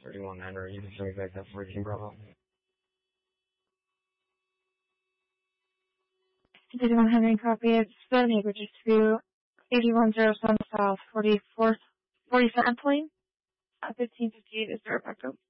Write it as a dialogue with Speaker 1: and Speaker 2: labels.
Speaker 1: 31 Henry. You can show me back that 14 Bravo.
Speaker 2: 31 Henry, copy. It's the neighbor just to 8107 South 44th, 47th Lane. 1558 is the backup.